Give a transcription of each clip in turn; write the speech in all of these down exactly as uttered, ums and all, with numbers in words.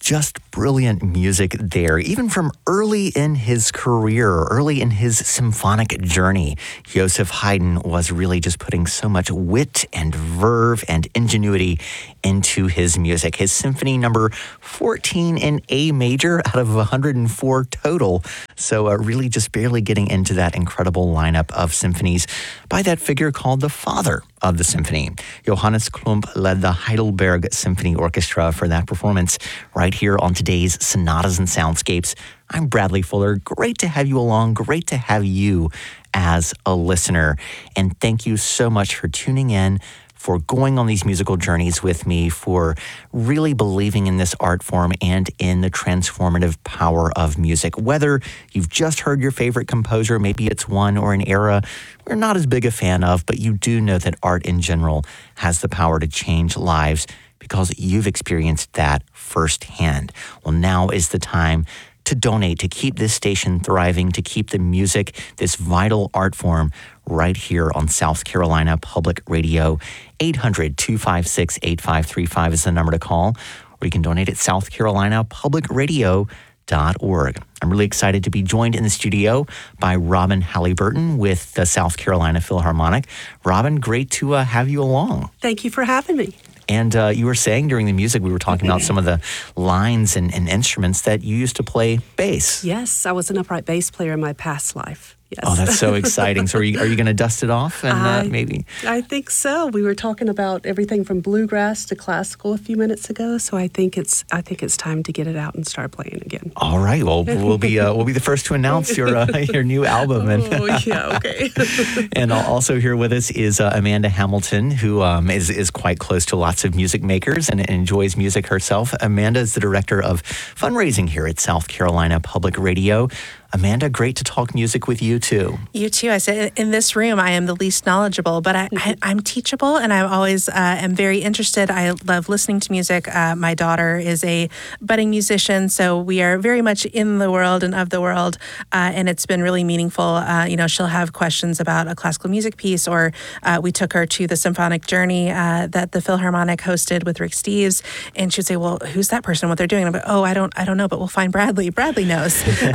Just brilliant music there, even from early in his career, early in his symphonic journey. Joseph Haydn was really just putting so much wit and verve and ingenuity into his music. His symphony number fourteen in A major out of one hundred four total. So uh, really just barely getting into that incredible lineup of symphonies by that figure called the father of the symphony. Johannes Klumpp led the Heidelberg Symphony Orchestra for that performance right here on today's Sonatas and Soundscapes. I'm Bradley Fuller. Great to have you along. Great to have you as a listener. And thank you so much for tuning in, for going on these musical journeys with me, for really believing in this art form and in the transformative power of music. Whether you've just heard your favorite composer, maybe it's one or an era we're not as big a fan of, but you do know that art in general has the power to change lives because you've experienced that firsthand. Well, now is the time to donate, to keep this station thriving, to keep the music, this vital art form, right here on South Carolina Public Radio. eight hundred, two five six, eight five three five is the number to call, or you can donate at south carolina public radio dot org. I'm really excited to be joined in the studio by Robin Halliburton with the South Carolina Philharmonic. Robin, great to uh, have you along. Thank you for having me. And uh, you were saying during the music, we were talking about some of the lines and, and instruments that you used to play bass. Yes, I was an upright bass player in my past life. Yes. Oh, that's so exciting. So are you, are you going to dust it off and uh, I, maybe? I think so. We were talking about everything from bluegrass to classical a few minutes ago, so I think it's I think it's time to get it out and start playing again. All right. Well, we'll be uh, we'll be the first to announce your uh, your new album. And oh, yeah, okay. And also here with us is uh, Amanda Hamilton, who um, is is quite close to lots of music makers and enjoys music herself. Amanda is the director of fundraising here at South Carolina Public Radio. Amanda, great to talk music with you too. You too. I said in this room, I am the least knowledgeable, but I, I, I'm teachable, and I always uh, am very interested. I love listening to music. Uh, my daughter is a budding musician, so we are very much in the world and of the world, uh, and it's been really meaningful. Uh, you know, she'll have questions about a classical music piece, or uh, we took her to the symphonic journey uh, that the Philharmonic hosted with Rick Steves, and she'd say, "Well, who's that person? What they're doing?" I'm like, "Oh, I don't, I don't know, but we'll find Bradley. Bradley knows."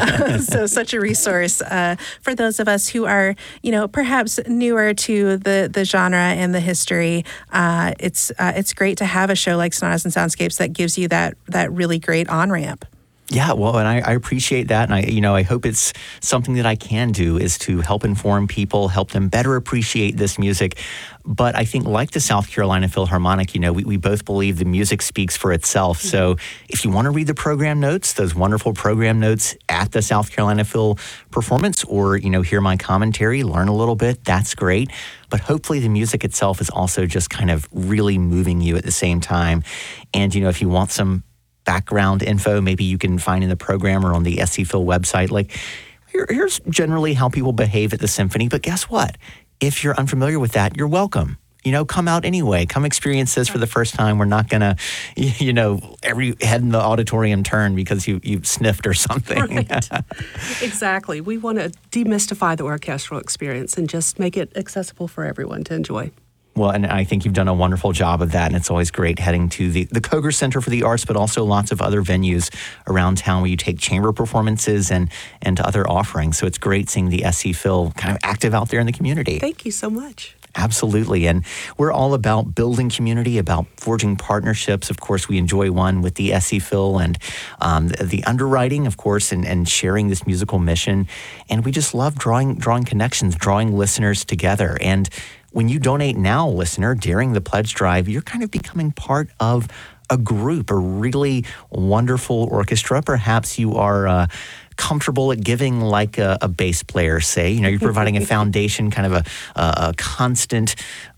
so. Such a resource uh, for those of us who are, you know, perhaps newer to the the genre and the history. Uh, it's uh, it's great to have a show like Sonatas and Soundscapes that gives you that that really great on ramp. Yeah, well, and I, I appreciate that, and I, you know, I hope it's something that I can do is to help inform people, help them better appreciate this music. But I think, like the South Carolina Philharmonic, you know, we, we both believe the music speaks for itself. So if you want to read the program notes, those wonderful program notes at the South Carolina Phil performance, or, you know, hear my commentary, learn a little bit, that's great. But hopefully the music itself is also just kind of really moving you at the same time. And, you know, if you want some background info maybe you can find in the program or on the S C Phil website. Like, here, here's generally how people behave at the symphony. But guess what? If you're unfamiliar with that, you're welcome. You know, come out anyway. Come experience this for the first time. We're not going to, you know, every head in the auditorium turn because you, you sniffed or something. Right. Exactly. We want to demystify the orchestral experience and just make it accessible for everyone to enjoy. Well, and I think you've done a wonderful job of that, and it's always great heading to the, the Koger Center for the Arts, but also lots of other venues around town where you take chamber performances and, and other offerings. So it's great seeing the S C Phil kind of active out there in the community. Thank you so much. Absolutely. And we're all about building community, about forging partnerships. Of course, we enjoy one with the S C Phil and um, the, the underwriting, of course, and, and sharing this musical mission. And we just love drawing drawing connections, drawing listeners together. And when you donate now, listener, during the pledge drive, you're kind of becoming part of a group, a really wonderful orchestra. Perhaps you are uh, comfortable at giving like a, a bass player, say. You know, you're providing a foundation, kind of a, a, a constant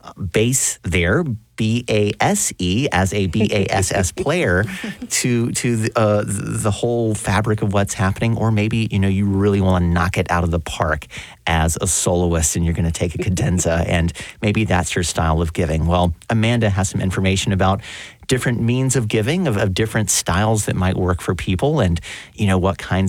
base there, B A S E, as a B A S S player, to to the, uh, the whole fabric of what's happening. Or maybe, you know, you really want to knock it out of the park as a soloist and you're going to take a cadenza, and maybe that's your style of giving. Well, Amanda has some information about different means of giving, of, of different styles that might work for people, and, you know, what kinds of uh,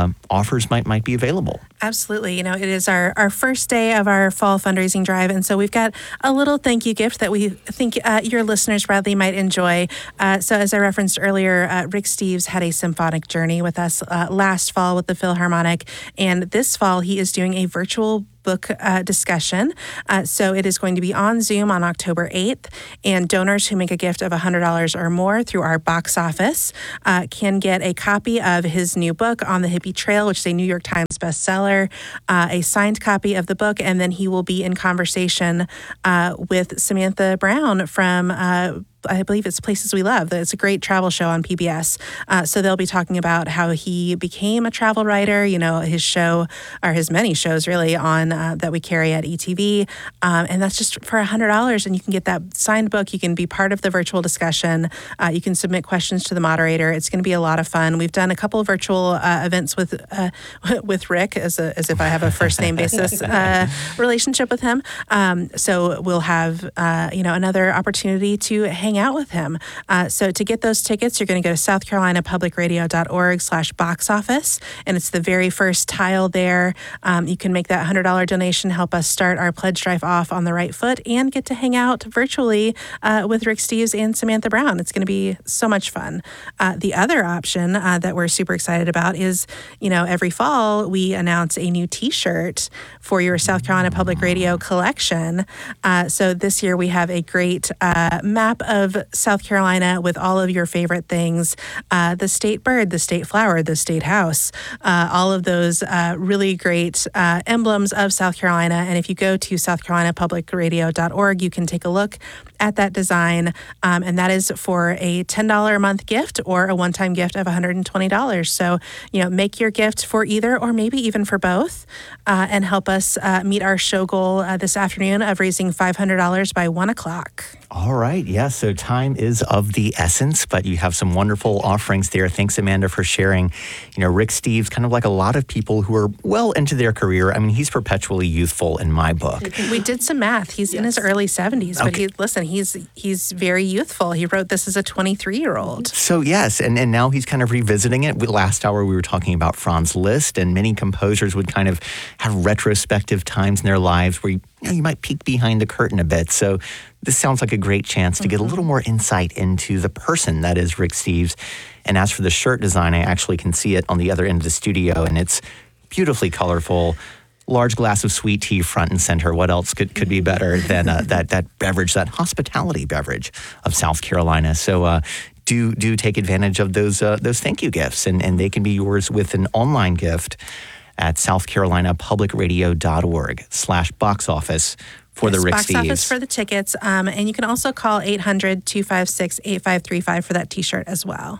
uh, offers might might be available. Absolutely. You know, it is our, our first day of our fall fundraising drive. And so we've got a little thank you gift that we think uh, your listeners, Bradley, might enjoy. Uh, so as I referenced earlier, uh, Rick Steves had a symphonic journey with us uh, last fall with the Philharmonic. And this fall, he is doing a virtual book uh, discussion. Uh, so it is going to be on Zoom on October eighth, and donors who make a gift of one hundred dollars or more through our box office uh, can get a copy of his new book, On the Hippie Trail, which is a New York Times bestseller, uh, a signed copy of the book, and then he will be in conversation uh, with Samantha Brown from uh, I believe it's Places We Love. It's a great travel show on P B S. Uh, so they'll be talking about how he became a travel writer, you know, his show, or his many shows really, on uh, that we carry at E T V. Um, and that's just for one hundred dollars. And you can get that signed book. You can be part of the virtual discussion. Uh, you can submit questions to the moderator. It's going to be a lot of fun. We've done a couple of virtual uh, events with uh, with Rick, as, a, as if I have a first name basis uh, relationship with him. Um, so we'll have, uh, you know, another opportunity to hang out with him. Uh, so to get those tickets, you're going to go to southcarolinapublicradio.org slash box office, and it's the very first tile there. Um, you can make that one hundred dollars donation, help us start our pledge drive off on the right foot, and get to hang out virtually uh, with Rick Steves and Samantha Brown. It's going to be so much fun. Uh, the other option uh, that we're super excited about is, you know, every fall we announce a new T-shirt for your South Carolina Public Radio collection. Uh, so this year we have a great uh, map of South Carolina with all of your favorite things, uh, the state bird, the state flower, the state house, uh, all of those uh, really great uh, emblems of South Carolina. And if you go to south carolina public radio dot org, you can take a look at that design. Um, and that is for a ten dollars a month gift or a one-time gift of one hundred twenty dollars. So, you know, make your gift for either or maybe even for both uh, and help us uh, meet our show goal uh, this afternoon of raising five hundred dollars by one o'clock. All right. Yeah. So time is of the essence, but you have some wonderful offerings there. Thanks, Amanda, for sharing. You know, Rick Steves, kind of like a lot of people who are well into their career. I mean, he's perpetually youthful in my book. We did some math. He's yes. in his early seventies, but okay. he listen, he's he's very youthful. He wrote this as a twenty-three-year-old. So yes, and, and now he's kind of revisiting it. Last hour we were talking about Franz Liszt, and many composers would kind of have retrospective times in their lives where you, you know, you might peek behind the curtain a bit. So this sounds like a great chance to mm-hmm. get a little more insight into the person that is Rick Steves. And as for the shirt design, I actually can see it on the other end of the studio, and it's beautifully colorful. Large glass of sweet tea front and center. What else could, could be better than uh, that that beverage, that hospitality beverage of South Carolina? So uh, do do take advantage of those uh, those thank you gifts, and, and they can be yours with an online gift at south carolina public radio dot org slash box office for yes, the Rick box Steves. Box office for the tickets, um, and you can also call eight hundred, two five six, eight five three five for that T-shirt as well.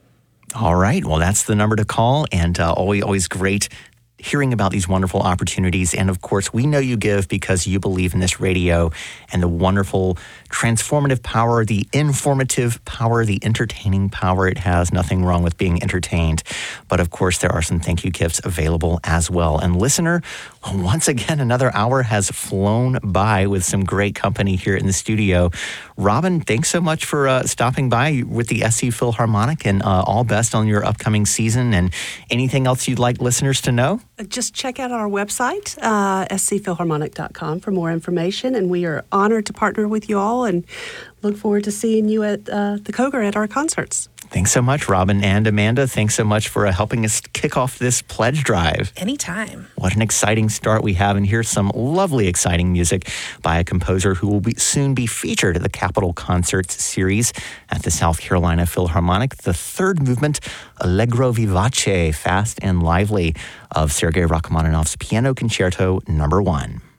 All right. Well, that's the number to call, and uh, always always great hearing about these wonderful opportunities. And of course, we know you give because you believe in this radio and the wonderful transformative power, the informative power, the entertaining power it has. Nothing wrong with being entertained. But of course, there are some thank you gifts available as well. And listener, once again, another hour has flown by with some great company here in the studio. Robin, thanks so much for uh, stopping by with the S C Philharmonic, and uh, all best on your upcoming season. And anything else you'd like listeners to know? Just check out our website, uh, s c philharmonic dot com, for more information. And we are honored to partner with you all and look forward to seeing you at uh, the Koger at our concerts. Thanks so much, Robin. And Amanda, thanks so much for uh, helping us kick off this pledge drive. Anytime. What an exciting start we have. And here's some lovely, exciting music by a composer who will be, soon be featured at the Capitol Concerts series at the South Carolina Philharmonic. The third movement, Allegro Vivace, Fast and Lively, of Sergei Rachmaninoff's Piano Concerto Number One.